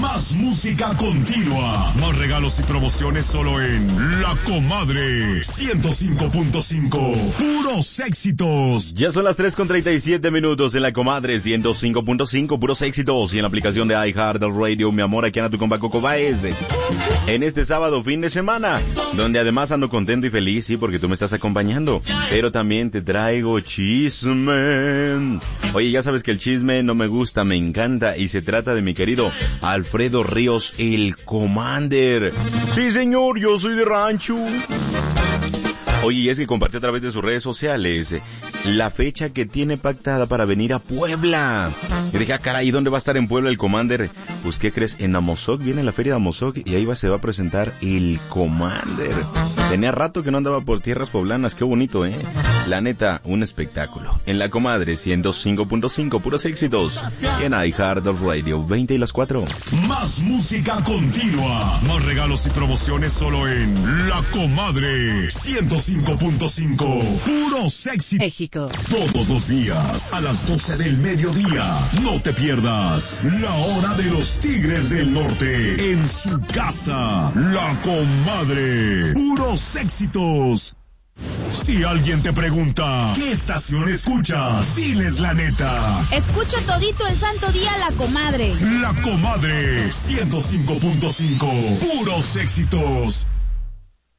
Más música continua. Más regalos y promociones solo en La Comadre 105.5. Puros éxitos. Ya son las 3:37 en La Comadre 105.5. Puros éxitos. Y en la aplicación de iHeartRadio, mi amor, aquí anda tu compa Coco Baez. En este sábado, fin de semana, donde además ando contento y feliz, sí, porque tú me estás acompañando. Pero también te traigo chisme. Oye, ya sabes que el chisme no me gusta, me encanta. Y se trata de mi querido Alfredo Ríos, el Commander. Sí, señor, yo soy de rancho. Oye, y es que compartió a través de sus redes sociales la fecha que tiene pactada para venir a Puebla. Y dije, caray, ¿dónde va a estar en Puebla el Commander? Pues, ¿qué crees? En Amozoc, viene la feria de Amozoc y ahí se va a presentar el Commander. Tenía rato que no andaba por tierras poblanas, qué bonito, ¿eh? La neta, un espectáculo. En La Comadre 105.5, puros éxitos. En iHeartRadio, 20:04. Más música continua. Más regalos y promociones solo en La Comadre 105.5. Puros éxitos. México. Todos los días, a las 12 del mediodía. No te pierdas La Hora de los Tigres del Norte. En su casa, La Comadre. Puros éxitos. Si alguien te pregunta, ¿qué estación escuchas? Diles la neta. Escucho todito el santo día La Comadre. La Comadre 105.5. Puros éxitos.